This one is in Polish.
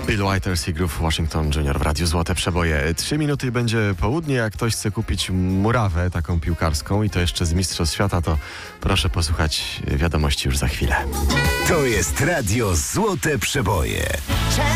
Bill Withers i Groove Washington Jr. w Radiu Złote Przeboje. 3 minuty będzie południe. Jak ktoś chce kupić murawę taką piłkarską i to jeszcze z Mistrzostw Świata, to proszę posłuchać wiadomości już za chwilę. To jest Radio Złote Przeboje.